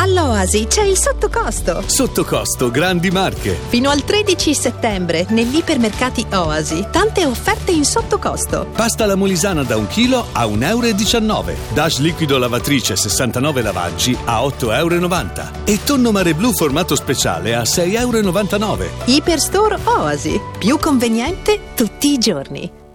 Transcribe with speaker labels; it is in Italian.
Speaker 1: All'Oasi c'è il sottocosto.
Speaker 2: Sottocosto grandi marche.
Speaker 1: Fino al 13 settembre negli ipermercati Oasi. Tante offerte in sottocosto.
Speaker 2: Pasta alla molisana da 1 chilo a 1,19 €. Dash liquido lavatrice 69 lavaggi a 8,90 €. E tonno mare blu formato speciale a 6,99 €.
Speaker 1: Iperstore Oasi. Più conveniente tutti i giorni.